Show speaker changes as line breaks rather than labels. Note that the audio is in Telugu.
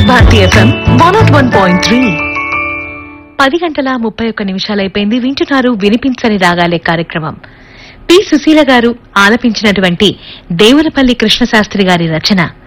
భారతి ఎఫ్ఎం 101.3. 10:31 వింటున్నారు వినిపించని రాగాలే కార్యక్రమం. పి సుశీల గారు ఆలపించినటువంటి దేవులపల్లి కృష్ణశాస్త్రి గారి రచన